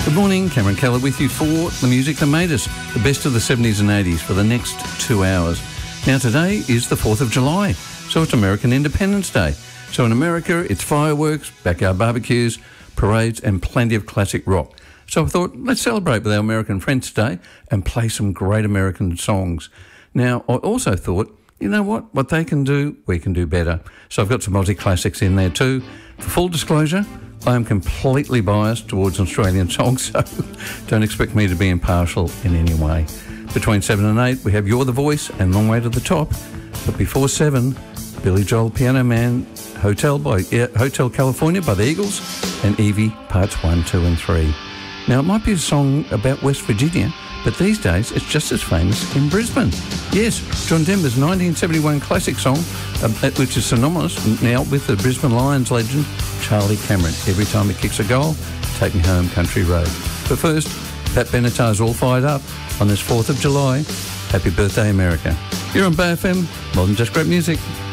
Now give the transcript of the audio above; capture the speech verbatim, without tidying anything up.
Good morning, Cameron Keller with you for the music that made us, the best of the seventies and eighties for the next two hours. Now today is the fourth of July, so it's American Independence Day. So in America, it's fireworks, backyard barbecues, parades and plenty of classic rock. So I thought, let's celebrate with our American friends today and play some great American songs. Now, I also thought, you know what? What they can do, we can do better. So I've got some Aussie classics in there too. For full disclosure, I am completely biased towards Australian songs, so don't expect me to be impartial in any way. Between seven and eight, we have You're the Voice and Long Way to the Top. But before seven, Billy Joel, Piano Man, Hotel by uh, Hotel California by the Eagles, and Evie, parts one, two and three. Now, it might be a song about West Virginia, but these days it's just as famous in Brisbane. Yes, John Denver's nineteen seventy-one classic song, uh, which is synonymous now with the Brisbane Lions legend Charlie Cameron. Every time he kicks a goal, take me home country road. But first, Pat Benatar's all fired up on this fourth of July. Happy birthday, America. You're on Bay F M, more than just great music.